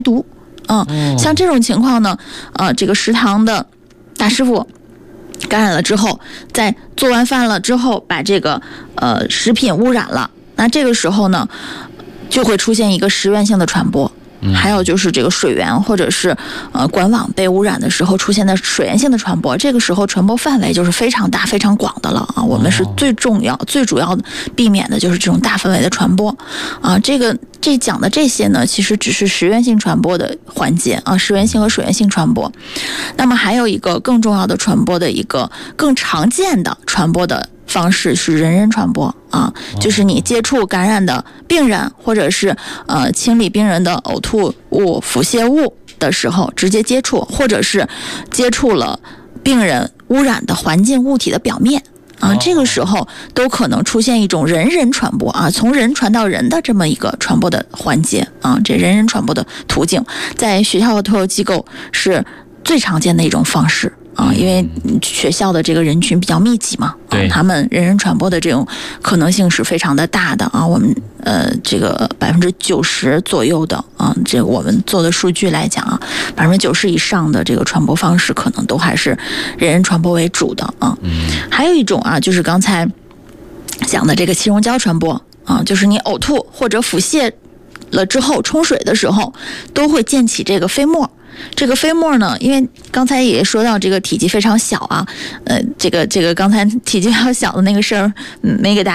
毒。像这种情况呢，这个食堂的大师傅感染了之后，在做完饭了之后，把这个食品污染了，那这个时候呢，就会出现一个食源性的传播。还有就是这个水源或者是管网被污染的时候出现的水源性的传播，这个时候传播范围就是非常大非常广的了啊。我们是最主要的避免的就是这种大范围的传播啊。这讲的这些呢，其实只是食源性传播的环节啊，食源性和水源性传播。那么还有一个更重要的传播的一个更常见的传播的方式是人人传播啊，就是你接触感染的病人，或者是清理病人的呕吐物、腹泻物的时候直接接触，或者是接触了病人污染的环境物体的表面啊，这个时候都可能出现一种人人传播啊，从人传到人的这么一个传播的环节啊，这人人传播的途径，在学校和托幼机构是最常见的一种方式。因为学校的这个人群比较密集嘛，他们人人传播的这种可能性是非常的大的啊。我们这个90%左右的啊，这个我们做的数据来讲啊，90%以上的这个传播方式可能都还是人人传播为主的啊。还有一种啊，就是刚才讲的这个气溶胶传播啊，就是你呕吐或者腹泻了之后冲水的时候，都会溅起这个飞沫。这个飞沫呢，因为刚才也说到这个体积非常小啊，这个刚才体积比较小的那个事儿没给大家